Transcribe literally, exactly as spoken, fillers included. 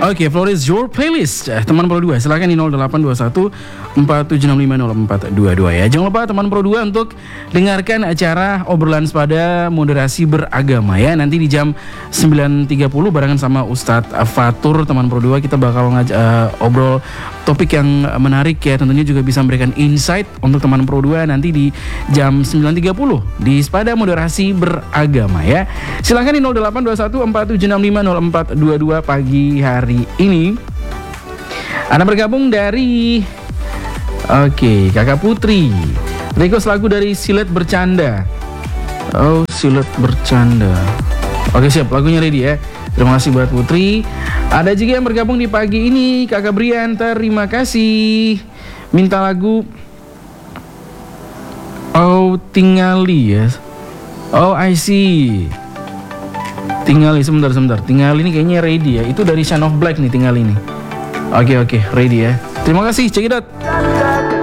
Oke, Floor is your playlist. Eh, teman Pro dua, silakan di nol delapan dua satu empat tujuh enam lima nol empat dua dua ya. Jangan lupa teman Pro dua untuk dengarkan acara obrolan sepada moderasi beragama ya. Nanti di jam sembilan tiga puluh barengan sama Ustadz Fatur teman Pro dua, kita bakal ngaj- uh, obrol topik yang menarik ya. Tentunya juga bisa memberikan insight untuk teman Pro dua nanti di jam sembilan tiga puluh di sepada moderasi beragama ya. Silakan di nol delapan dua satu empat tujuh enam lima nol empat dua dua pagi hari ini. Anda bergabung dari Oke, Kakak Putri request lagu dari Silet Bercanda. Oh, Silet Bercanda. Oke, siap, lagunya ready ya. Terima kasih buat Putri. Ada juga yang bergabung di pagi ini, Kakak Brian, terima kasih. Minta lagu Oh Tingali ya. Oh, I see. Tingali, sebentar sebentar. Tingali ini kayaknya ready ya. Itu dari Shine of Black nih Tingali ini. Oke oke, ready ya. Terima kasih, check it out.